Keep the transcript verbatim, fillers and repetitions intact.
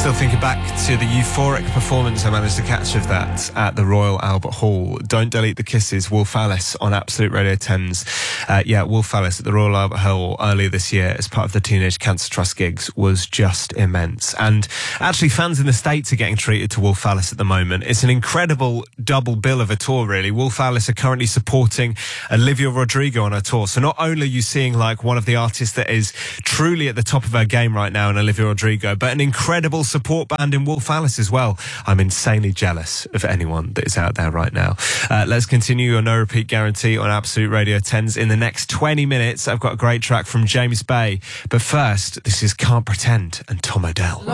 Still thinking back to the euphoric performance I managed to catch of that at the Royal Albert Hall. Don't Delete the Kisses, Wolf Alice on Absolute Radio ten's. Uh, yeah, Wolf Alice at the Royal Albert Hall earlier this year as part of the Teenage Cancer Trust gigs was just immense. And actually, fans in the States are getting treated to Wolf Alice at the moment. It's an incredible double bill of a tour, really. Wolf Alice are currently supporting Olivia Rodrigo on her tour. So not only are you seeing like one of the artists that is truly at the top of her game right now in Olivia Rodrigo, but an incredible support band in Wolf Alice as well. I'm insanely jealous of anyone that is out there right now. Uh, let's continue your no repeat guarantee on Absolute Radio ten's in the next twenty minutes. I've got a great track from James Bay, but first, this is Can't Pretend and Tom Odell.